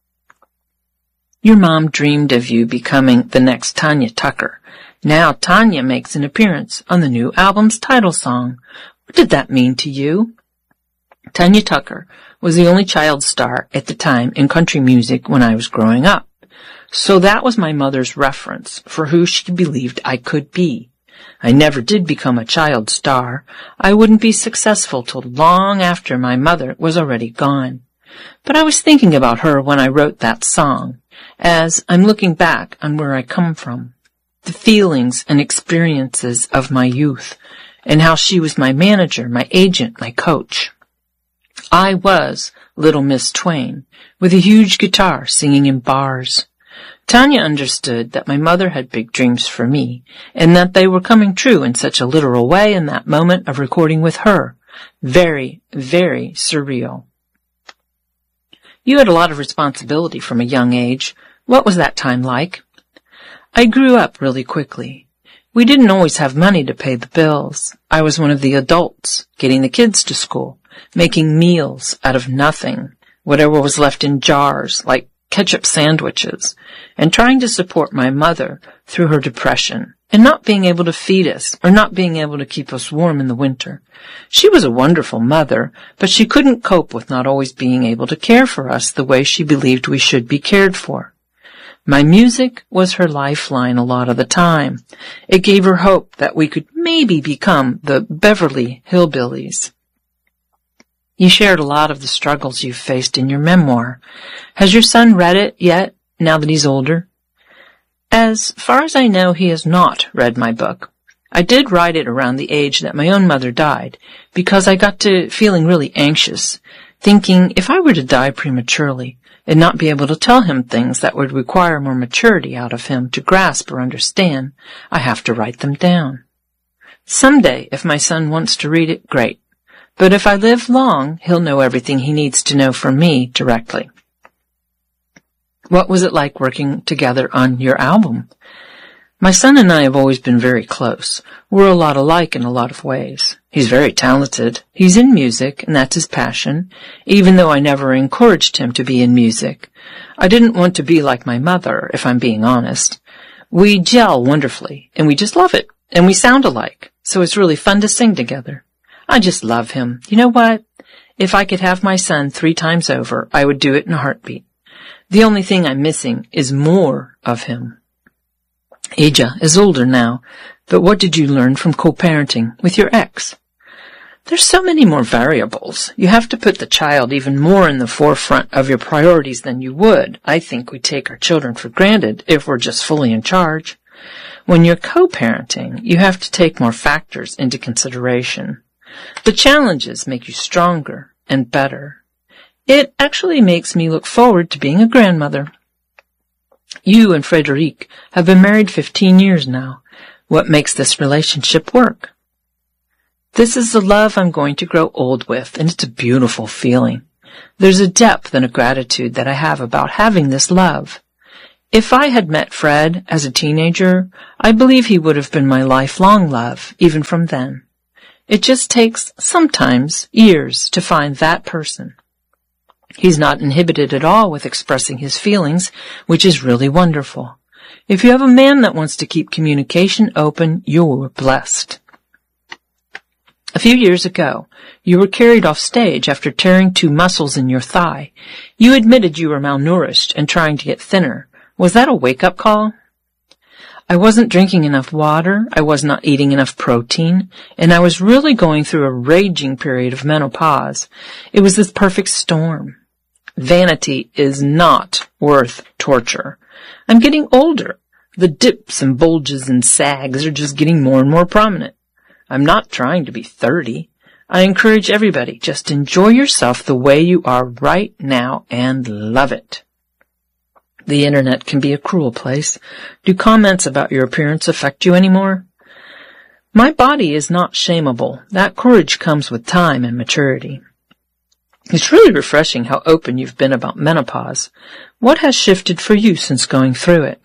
Speaker 1: Your mom dreamed of you becoming the next Tanya Tucker. Now Tanya makes an appearance on the new album's title song. What did that mean to you? Tanya Tucker was the only child star at the time in country music when I was growing up. So that was my mother's reference for who she believed I could be. I never did become a child star. I wouldn't be successful till long after my mother was already gone. But I was thinking about her when I wrote that song, as I'm looking back on where I come from, the feelings and experiences of my youth, and how she was my manager, my agent, my coach. I was Little Miss Twain, with a huge guitar singing in bars. Tanya understood that my mother had big dreams for me, and that they were coming true in such a literal way in that moment of recording with her. Very, very surreal. You had a lot of responsibility from a young age. What was that time like? I grew up really quickly. We didn't always have money to pay the bills. I was one of the adults, getting the kids to school, making meals out of nothing, whatever was left in jars, like ketchup sandwiches, and trying to support my mother through her depression, and not being able to feed us, or not being able to keep us warm in the winter. She was a wonderful mother, but she couldn't cope with not always being able to care for us the way she believed we should be cared for. My music was her lifeline a lot of the time. It gave her hope that we could maybe become the Beverly Hillbillies. You shared a lot of the struggles you've faced in your memoir. Has your son read it yet, now that he's older? As far as I know, he has not read my book. I did write it around the age that my own mother died, because I got to feeling really anxious, thinking if I were to die prematurely and not be able to tell him things that would require more maturity out of him to grasp or understand, I have to write them down. Someday, if my son wants to read it, great. But if I live long, he'll know everything he needs to know from me directly. What was it like working together on your album? My son and I have always been very close. We're a lot alike in a lot of ways. He's very talented. He's in music, and that's his passion, even though I never encouraged him to be in music. I didn't want to be like my mother, if I'm being honest. We gel wonderfully, and we just love it, and we sound alike, so it's really fun to sing together. I just love him. You know what? If I could have my son three times over, I would do it in a heartbeat. The only thing I'm missing is more of him. Ija is older now, but what did you learn from co-parenting with your ex? There's so many more variables. You have to put the child even more in the forefront of your priorities than you would. I think we take our children for granted if we're just fully in charge. When you're co-parenting, you have to take more factors into consideration. The challenges make you stronger and better. It actually makes me look forward to being a grandmother. You and Frédéric have been married fifteen years now. What makes this relationship work? This is the love I'm going to grow old with, and it's a beautiful feeling. There's a depth and a gratitude that I have about having this love. If I had met Fred as a teenager, I believe he would have been my lifelong love, even from then. It just takes, sometimes, years to find that person. He's not inhibited at all with expressing his feelings, which is really wonderful. If you have a man that wants to keep communication open, you're blessed. A few years ago, you were carried off stage after tearing two muscles in your thigh. You admitted you were malnourished and trying to get thinner. Was that a wake-up call? I wasn't drinking enough water, I was not eating enough protein, and I was really going through a raging period of menopause. It was this perfect storm. Vanity is not worth torture. I'm getting older. The dips and bulges and sags are just getting more and more prominent. I'm not trying to be thirty. I encourage everybody, just enjoy yourself the way you are right now and love it. The internet can be a cruel place. Do comments about your appearance affect you anymore? My body is not shameable. That courage comes with time and maturity. It's really refreshing how open you've been about menopause. What has shifted for you since going through it?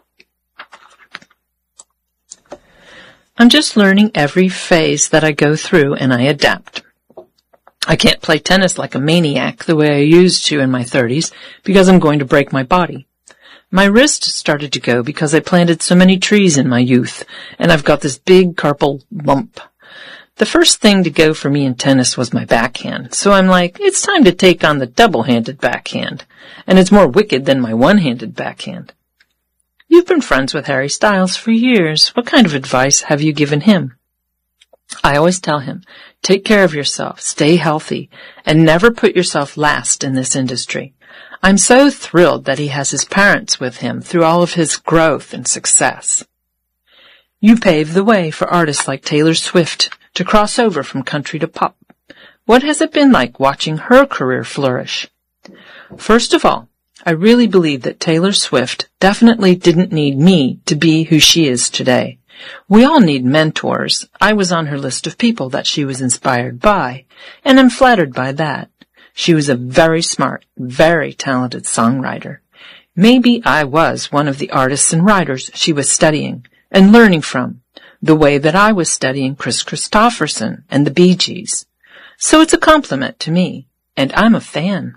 Speaker 1: I'm just learning every phase that I go through, and I adapt. I can't play tennis like a maniac the way I used to in my thirties because I'm going to break my body. My wrist started to go because I planted so many trees in my youth, and I've got this big carpal lump. The first thing to go for me in tennis was my backhand, so I'm like, it's time to take on the double-handed backhand, and it's more wicked than my one-handed backhand. You've been friends with Harry Styles for years. What kind of advice have you given him? I always tell him, take care of yourself, stay healthy, and never put yourself last in this industry. I'm so thrilled that he has his parents with him through all of his growth and success. You paved the way for artists like Taylor Swift to cross over from country to pop. What has it been like watching her career flourish? First of all, I really believe that Taylor Swift definitely didn't need me to be who she is today. We all need mentors. I was on her list of people that she was inspired by, and I'm flattered by that. She was a very smart, very talented songwriter. Maybe I was one of the artists and writers she was studying and learning from, the way that I was studying Chris Christopherson and the Bee Gees. So it's a compliment to me, and I'm a fan.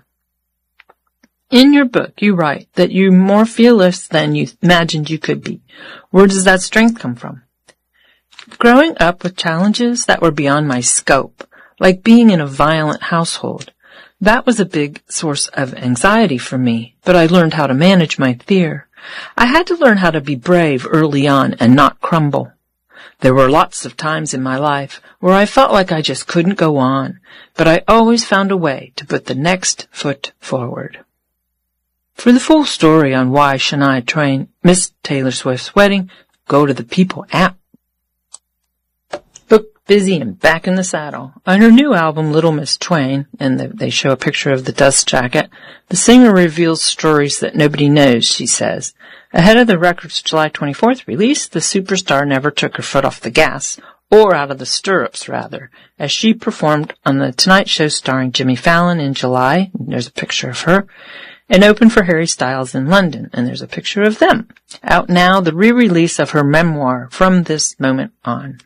Speaker 1: In your book, you write that you're more fearless than you imagined you could be. Where does that strength come from? Growing up with challenges that were beyond my scope, like being in a violent household, that was a big source of anxiety for me, but I learned how to manage my fear. I had to learn how to be brave early on and not crumble. There were lots of times in my life where I felt like I just couldn't go on, but I always found a way to put the next foot forward. For the full story on why Shania Twain missed Taylor Swift's wedding, go to the People app. Book busy and back in the saddle. On her new album, Little Miss Twain, and they show a picture of the dust jacket, the singer reveals stories that nobody knows, she says. Ahead of the record's July twenty-fourth release, the superstar never took her foot off the gas, or out of the stirrups, rather, as she performed on The Tonight Show starring Jimmy Fallon in July. There's a picture of her. And opened for Harry Styles in London, and there's a picture of them. Out now, the re-release of her memoir, From This Moment On.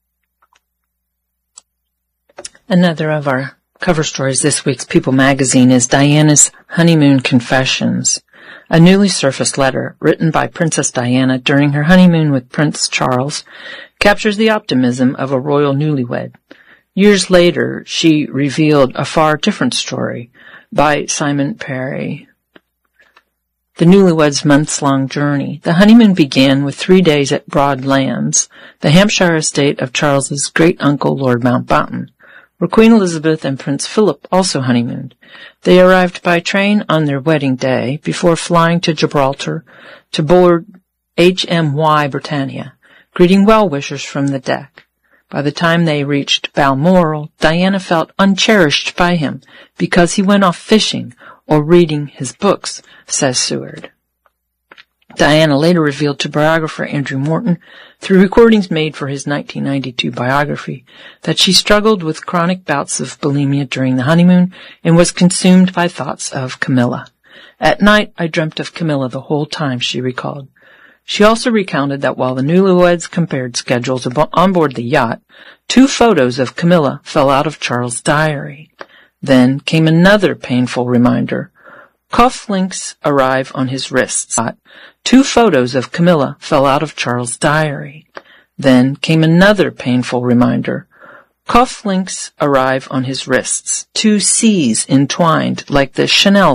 Speaker 1: Another of our cover stories this week's People magazine is Diana's Honeymoon Confessions, a newly surfaced letter written by Princess Diana during her honeymoon with Prince Charles, captures the optimism of a royal newlywed. Years later, she revealed a far different story by Simon Perry. The newlyweds' months-long journey. The honeymoon began with three days at Broadlands, the Hampshire estate of Charles's great-uncle Lord Mountbatten, where Queen Elizabeth and Prince Philip also honeymooned. They arrived by train on their wedding day before flying to Gibraltar to board H M Y Britannia, greeting well-wishers from the deck. By the time they reached Balmoral, Diana felt uncherished by him because he went off fishing or reading his books, says Seward. Diana later revealed to biographer Andrew Morton, through recordings made for his nineteen ninety-two biography, that she struggled with chronic bouts of bulimia during the honeymoon and was consumed by thoughts of Camilla. At night, I dreamt of Camilla the whole time, she recalled. She also recounted that while the newlyweds compared schedules on board the yacht, two photos of Camilla fell out of Charles' diary. Then came another painful reminder. Cufflinks arrive on his wrists. Two photos of Camilla fell out of Charles' diary. Then came another painful reminder. Cufflinks arrive on his wrists. Two C's entwined like the Chanel